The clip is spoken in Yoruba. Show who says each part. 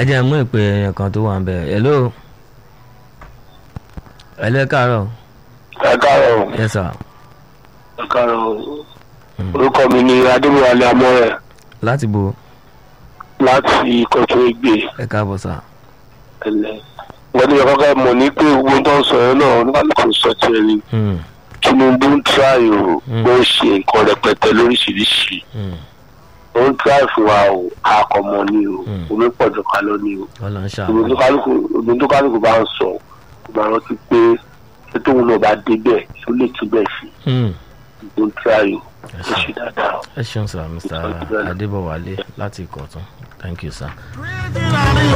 Speaker 1: ẹ jẹ́ mú ìpè èèyàn kan tó wà ń bẹ̀. hello káàárọ̀.
Speaker 2: ẹ káàárọ̀.
Speaker 1: yes sir.
Speaker 2: ẹ káàárọ̀. orúkọ mi ni adémọ̀wálé amọ́rẹ̀.
Speaker 1: láti bo.
Speaker 2: láti Ìkọ̀tún Ìgbè.
Speaker 1: ẹ káàbọ̀ sà.
Speaker 2: ẹlẹ́ wọ́n ní ọkọ̀ mọ̀ ní pé owó tó ń sọ yẹn náà oníkàlùkù sọ tiẹ̀ ni. Tinubu ń tíráì o ó ṣe nǹkan rẹpẹtẹ lóríṣiríṣi. ó ń tíráì fún wa o àkọ́mọ ni o omi pọ̀jù ká lọ ni o. omi tó kálukú bá ń sọ ìgbà rántí pé ṣé tóun náà bá débẹ̀ ṣó lè túbẹ̀ sí. ó ń tíráì o ó ṣe dáadáa.
Speaker 1: ẹ ṣeun sir Mr. Adébọ̀wálé láti Ìkọ̀tún. Thank you sir.